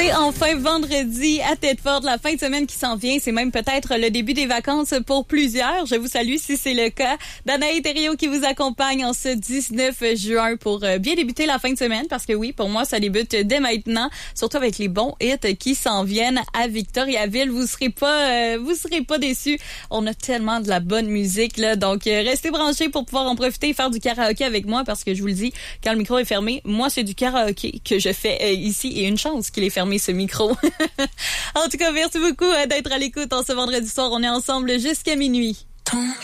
C'est enfin vendredi à Thetford, la fin de semaine qui s'en vient. C'est même peut-être le début des vacances pour plusieurs. Je vous salue si c'est le cas. Danae Thériault qui vous accompagne en ce 19 juin pour bien débuter la fin de semaine. Parce que oui, pour moi, ça débute dès maintenant. Surtout avec les bons hits qui s'en viennent à Victoriaville. Vous serez pas déçus. On a tellement de la bonne musique, là. Donc, restez branchés pour pouvoir en profiter et faire du karaoké avec moi. Parce que je vous le dis, quand le micro est fermé, moi, c'est du karaoké que je fais ici. Et une chance qu'il est fermé, ce micro. En tout cas, merci beaucoup d'être à l'écoute en ce vendredi soir. On est ensemble jusqu'à minuit.